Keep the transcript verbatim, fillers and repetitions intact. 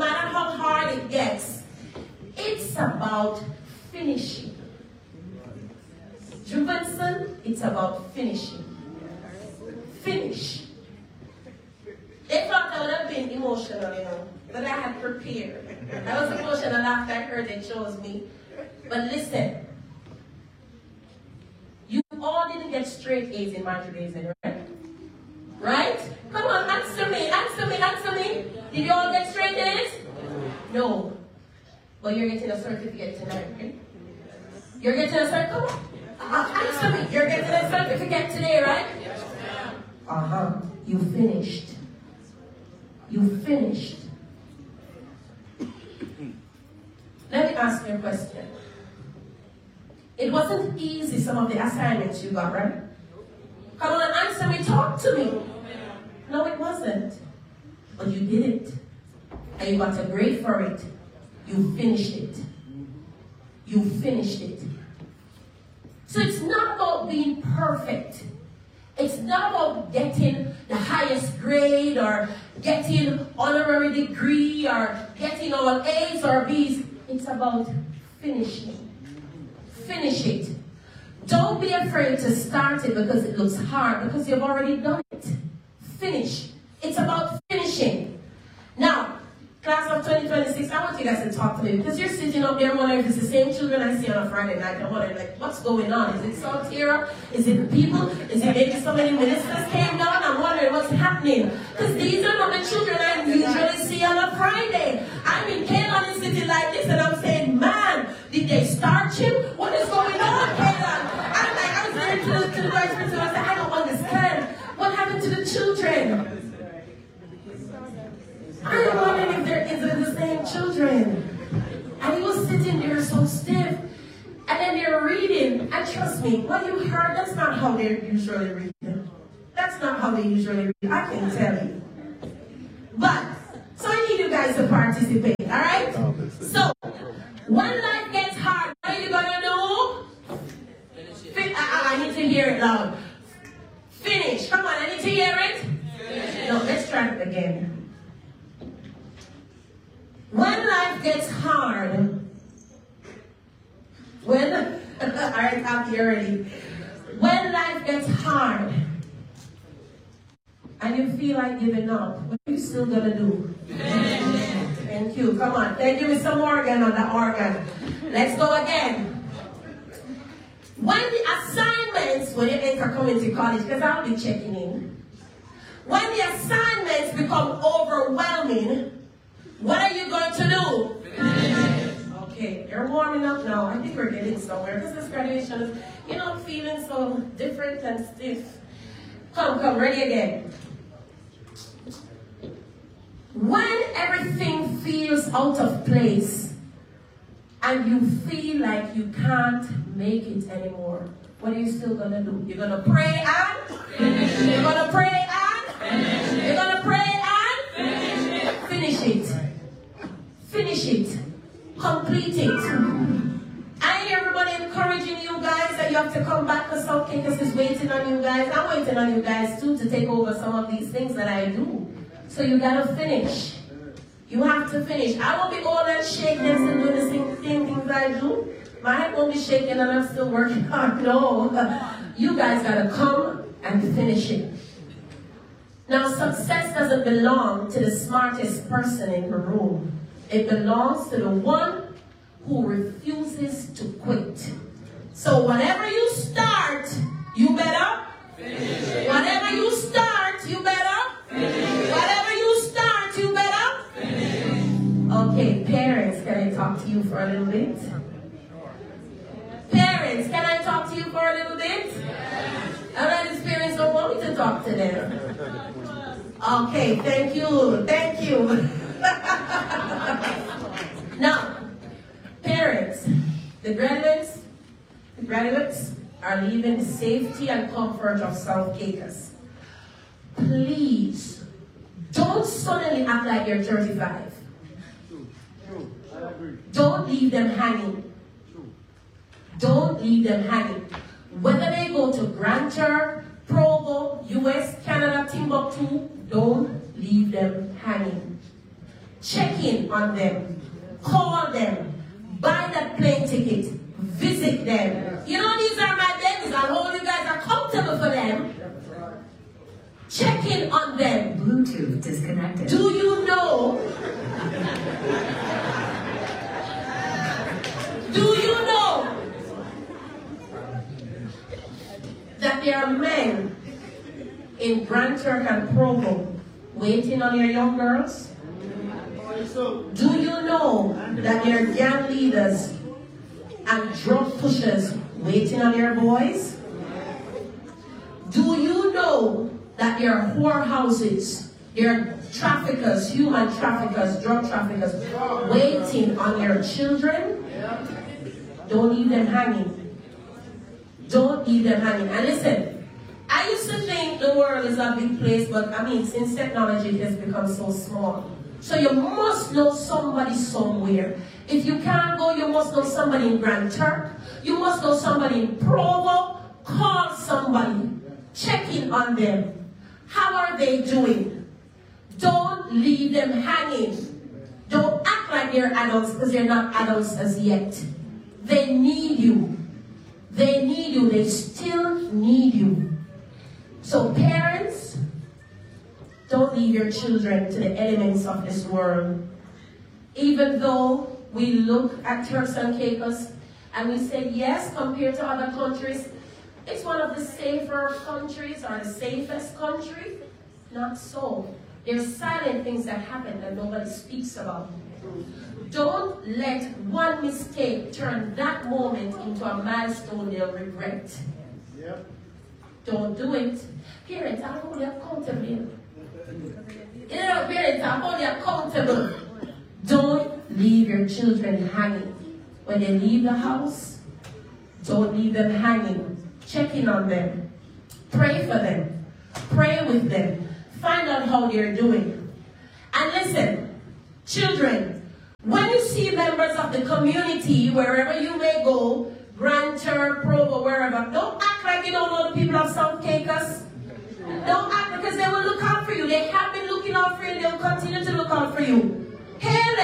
matter how hard it gets, it's about finishing. Juvenson, it's about finishing. Finish. They thought I would have been emotional, you know, but I had prepared. I was emotional after I heard they chose me. But listen, you all didn't get straight A's in matriculation, right? Right? Come on, answer me, answer me, answer me. Did you all get straight A's? No. But you're getting a certificate tonight, right? You're getting a certificate? Uh, answer me. You're getting a certificate today, right? Uh-huh. You finished. You finished. Let me ask you a question. It wasn't easy, some of the assignments you got, right? Come on, answer me, talk to me. No, it wasn't. But you did it. And you got a grade for it. You finished it. You finished it. So it's not about being perfect. It's not about getting the highest grade or getting honorary degree or getting all A's or B's. It's about finishing. Finish it. Don't be afraid to start it because it looks hard, because you've already done it. Finish. It's about finishing. Now, class of twenty twenty-six, I want you guys to talk to me because you're sitting up there wondering if it's the same children I see on a Friday night. I'm wondering, like, what's going on? Is it Saltira? Is it the people? Is it maybe so many ministers came down? I'm wondering what's happening. Because these are not the children I usually see on a Friday. I'm in Kaylon is sitting like this and I'm saying, man, did they starch him? What is going on, Kaylon? I'm like, I was there to the, to the vice principal. I said, I don't understand. What happened to the children? I'm wondering if they're is it the same children. And he was sitting there so stiff. And then they're reading. And trust me, what you heard, that's not how they usually read. That's not how they usually read. I can tell you. But, so I need you guys to participate, alright? So, when life gets hard, what are you going to do? Fin I, I need to hear it loud. Finish. Come on, I need to hear it. Finish. No, let's try it again. When life gets hard, when, alright, I'm here already. When life gets hard, and you feel like giving up, what are you still gonna do? Thank you, come on. Thank you, Mister Morgan on the organ. Let's go again. When the assignments, when you enter community college, because I'll be checking in. When the assignments become overwhelming, what are you going to do? Finish. Okay, you're warming up now. I think we're getting somewhere because this graduation is, you know, feeling so different and stiff. Come, come, ready again. When everything feels out of place and you feel like you can't make it anymore, what are you still going to do? You're going to pray and? Finish. You're going to pray and? Finish. You're going to pray and? Finish. Finish it. Finish it. Complete it. I hear everybody encouraging you guys that you have to come back because South Caucus is waiting on you guys. I'm waiting on you guys too to take over some of these things that I do. So you gotta finish. You have to finish. I won't be old and shaking and still doing the same, same things I do. My head won't be shaking and I'm still working hard. No. You guys gotta come and finish it. Now, success doesn't belong to the smartest person in the room. It belongs to the one who refuses to quit. So whatever you start, you better finish. Whatever you start, you better finish. Whatever you start, you better finish. Okay, parents, can I talk to you for a little bit? Parents, can I talk to you for a little bit? I know these parents don't want me to talk to them. Okay, thank you, thank you. Now, parents, the graduates, the graduates are leaving the safety and comfort of South Caucus. Please, don't suddenly act like you're thirty-five. Don't leave them hanging. Don't leave them hanging. Whether they go to Grand Turk, Provo, U S, Canada, Timbuktu, don't leave them hanging. check in on them, call them, buy that plane ticket, visit them. You know, these are my babies. I hope you guys are comfortable for them. Check in on them. Bluetooth disconnected. Do you know? Do you know that there are men in Grand Turk and Provo waiting on your young girls? Do you know that there are gang leaders and drug pushers waiting on your boys? Do you know that there are whorehouses, there are traffickers, human traffickers, drug traffickers waiting on your children? Don't leave them hanging. Don't leave them hanging. And listen, I used to think the world is a big place, but I mean, since technology has become so small. So you must know somebody somewhere. If you can't go, you must know somebody in Grand Turk. You must know somebody in Provo. Call somebody. Check in on them. How are they doing? Don't leave them hanging. Don't act like they're adults because they're not adults as yet. They need you. They need you. They still need you. So parents, don't leave your children to the elements of this world. Even though we look at Turks and Caicos and we say, yes, compared to other countries, it's one of the safer countries or the safest country. Not so. There's silent things that happen that nobody speaks about. Don't let one mistake turn that moment into a milestone they'll regret. Yep. Don't do it. Parents, I hold you accountable. You know, parents, I hold you accountable. Don't leave your children hanging. When they leave the house, don't leave them hanging. Check in on them. Pray for them. Pray with them. Find out how they're doing. And listen, children, when you see members of the community, wherever you may go, Grand Turk, Provo, wherever, don't act like you don't know the people of South Caicos. Don't act because they will look out for you. They have been looking out for you and they'll continue to look out for you.